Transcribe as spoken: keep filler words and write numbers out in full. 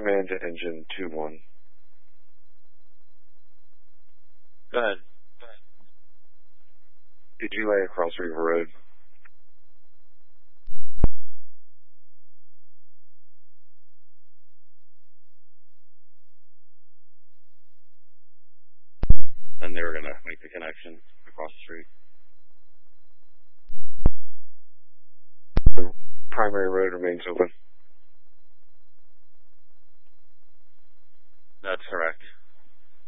command to engine two one. Go ahead. Did you lay across River Road? And they were going to make the connection across the street. The primary road remains open.